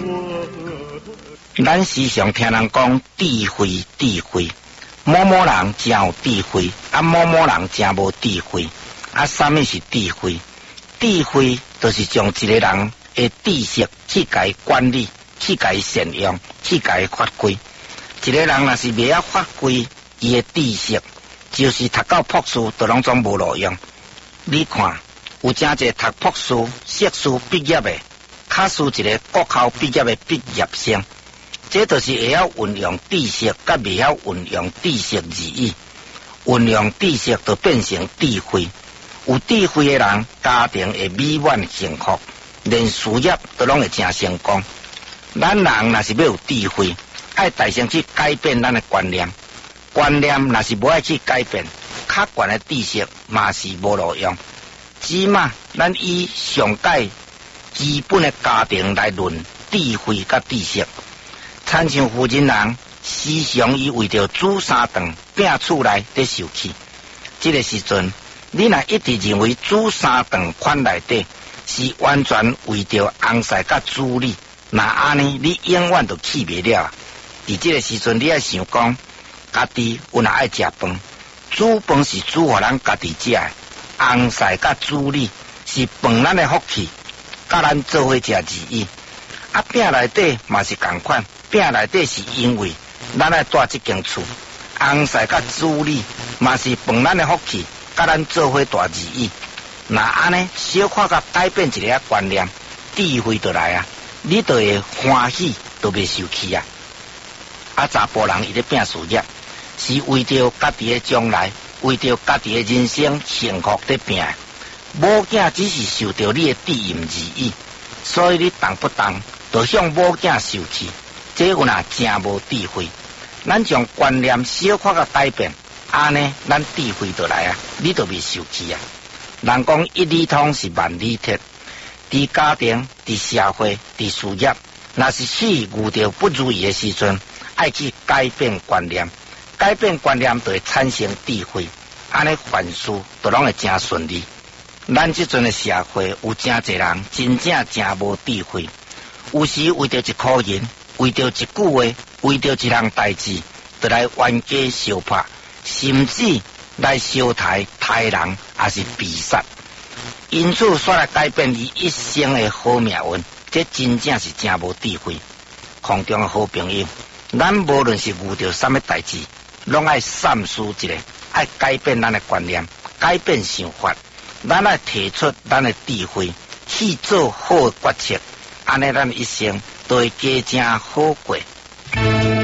咱时常听人讲智慧，智慧，某某人真有智慧，某某人真无智慧。什么是智慧？智慧就是将一个人的知识去甲管理，去甲善用，去甲发挥。一个人若是未晓发挥伊的知识，就是读到博士都拢总无路用。你看，有真侪读博士、硕士毕业的，卡输一个国考毕业的毕业生，这就是会晓运用知识，甲未晓运用知识而已。运用知识就变成智慧。有智慧的人，家庭会美满幸福，连事业都拢会真成功。咱人若是要有智慧，爱大声去改变咱的观念。观念若是无爱去改变，较悬的知识嘛是无路用。起码咱以上界基本的家庭来论智慧甲知识，亲像负责人时常伊为着煮三顿拼厝内在受气。这个时阵，你若一直认为煮三顿款内底是完全为着红菜甲猪肉，那安尼你永远都气袂了。伫这个时阵，你爱想讲，家己有哪爱食饭，煮饭是煮互咱家己食的，红菜甲猪肉是饭咱的福气，甲咱做伙食而已。饼内底嘛是同款，饼内底是因为咱爱住这间厝，红菜甲猪肉嘛是饭咱的福气，甲咱做伙住而已。那安尼小可甲改变一个观念，智慧就来啊！你就会欢喜，都袂受气啊！查甫人伊咧拼事业，是为着家己的将来，为着家己的人生幸福在拼。某囝只是受到你的指引而已，所以你动不动就向某囝受气，这有哪真无智慧。咱将观念小可甲改变，安尼咱智慧就来啊！你就袂受气啊！人讲一里通是万里铁，伫家庭、伫社会、伫事业，若是去遇到不如意的时阵，爱去改变观念，改变观念就会产生智慧，安尼凡事都拢会真顺利。咱即阵的社会有真侪人真正真无智慧，有时为着一箍银，为着一句话，为着一项代志，就来冤家相拍，甚至来烧台杀人，也是必杀。因此煞来改变伊一生的好命运，这真正是真无智慧。空中的好朋友，咱无论是遇到什么代志，拢爱三思一下，爱改变咱的观念，改变想法，咱爱提出咱的智慧，去做好的决策，安尼咱一生都会加正好过。